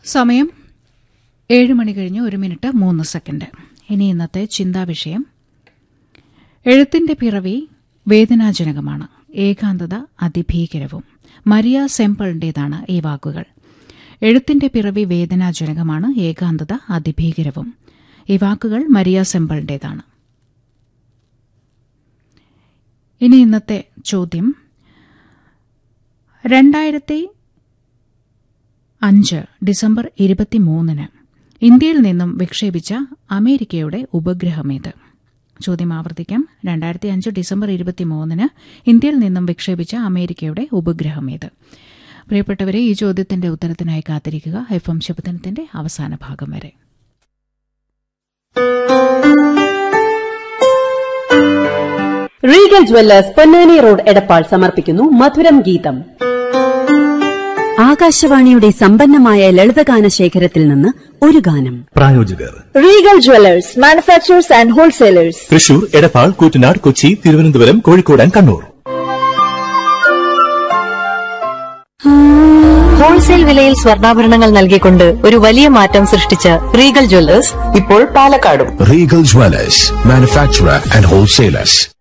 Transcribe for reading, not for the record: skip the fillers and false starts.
സമയം 7 മണി കഴിഞ്ഞ് 1 minute 3 second. ഇനി ഇന്നത്തെ ചിന്താവിഷയം: എഴുത്തിന്റെ പിറവി വേദനാജനകമാണ്, ഏകാന്തത അതിഭീകരവും. മരിയ സെംപിളിന്റേതാണ് ഈ വാക്കുകൾ. എഴുത്തിന്റെ പിറവി വേദനാജനകമാണ്, ഏകാന്തത അതിഭീകരവും. ഈ വാക്കുകൾ മരിയ സെംപിളിന്റേതാണ്. ഇനി ഇന്നത്തെ ചോദ്യം: 2005 ഡിസംബർ 23 ഇന്ത്യയിൽ നിന്നും വിക്ഷേപിച്ച അമേരിക്കയുടെ ഉപഗ്രഹമേത്? ചോദ്യം ആവർത്തിക്കാം. 2005 ഡിസംബർ 23 ഇന്ത്യയിൽ നിന്നും വിക്ഷേപിച്ച അമേരിക്കയുടെ ഉപഗ്രഹമേത്? പ്രിയപ്പെട്ടവരെ, ഈ ചോദ്യത്തിന്റെ ഉത്തരത്തിനായി കാത്തിരിക്കുക FM ശബ്ദത്തിന്റെ അവസാന ഭാഗം വരെ. Regal Jewellers Ponnani road Edappal സമർപ്പിക്കുന്നു മധുരം ഗീതം. ആകാശവാണിയുടെ സമ്പന്നമായ ലളിതഗാന ശേഖരത്തിൽ നിന്ന് ഒരു ഗാനം. പ്രായോജകർ Regal Jewellers, manufacturers and wholesalers, Thrissur, Edappal, Koottanad, Kochi, Thiruvananthapuram, Kozhikode and Kannur. Wholesale വിലയിൽ സ്വർണ്ണാഭരണങ്ങൾ നൽകിക്കൊണ്ട് ഒരു വലിയ മാറ്റം സൃഷ്ടിച്ച റീഗൽ ജ്വല്ലേഴ്സ് ഇപ്പോൾ പാലക്കാടും. Regal Jewellers, manufacturer and wholesalers.